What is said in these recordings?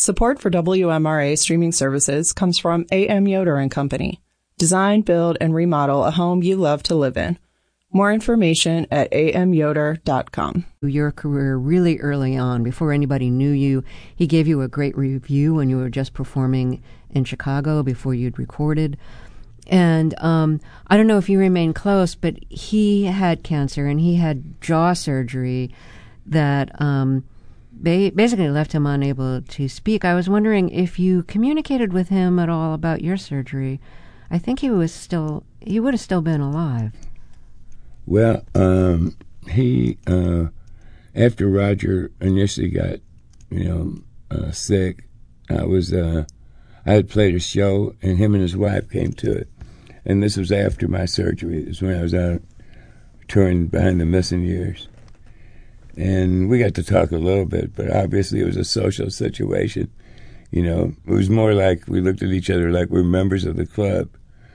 Support for WMRA streaming services comes from A.M. Yoder & Company. Design, build, and remodel a home you love to live in. More information at amyoder.com. Your career really early on, before anybody knew you, he gave you a great review when you were just performing in Chicago before you'd recorded. And I don't know if you remain close, but he had cancer and he had jaw surgery that basically left him unable to speak. I was wondering if you communicated with him at all about your surgery. I think he would have still been alive. Well, he after Roger initially got, sick, I had played a show, and him and his wife came to it. And this was after my surgery. It was when I was out touring Behind the Missing Years. And we got to talk a little bit, but obviously it was a social situation. It was more like we looked at each other like we're members of the club,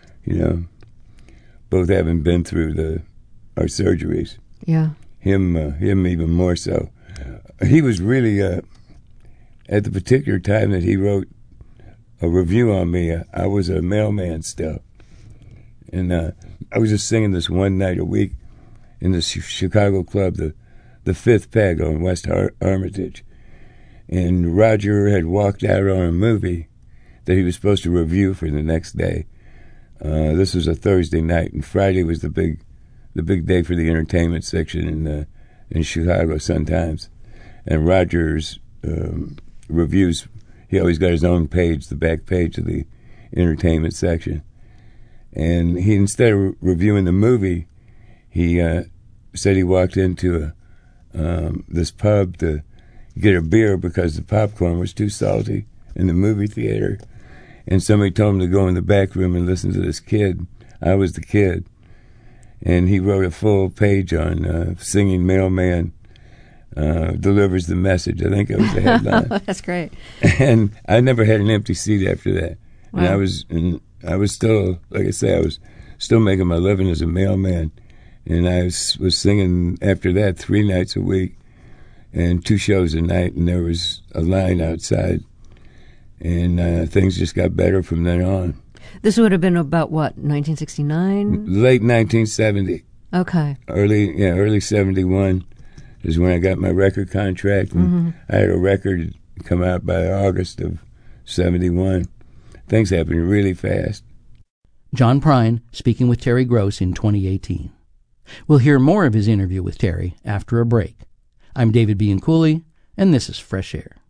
both having been through our surgeries. Yeah. Him even more so. He was really, at the particular time that he wrote a review on me, I was a mailman still. And I was just singing this one night a week in the Chicago club, the Fifth Peg on West Armitage. And Roger had walked out on a movie that he was supposed to review for the next day. This was a Thursday night, and Friday was the big day for the entertainment section in Chicago Sun-Times. And Roger's reviews, he always got his own page, the back page of the entertainment section. And he, instead of reviewing the movie, he said he walked into this pub to get a beer because the popcorn was too salty in the movie theater. And somebody told him to go in the back room and listen to this kid. I was the kid. And he wrote a full page on singing mailman delivers the message. I think it was the headline. That's great. And I never had an empty seat after that. Wow. And I was still, like I say, I was still making my living as a mailman. And I was singing after that 3 nights a week and 2 shows a night. And there was a line outside. And things just got better from then on. This would have been about, what, 1969? Late 1970. Okay. Early 71 is when I got my record contract. And I had a record come out by August of 71. Things happened really fast. John Prine speaking with Terry Gross in 2018. We'll hear more of his interview with Terry after a break. I'm David Bianculli, and this is Fresh Air.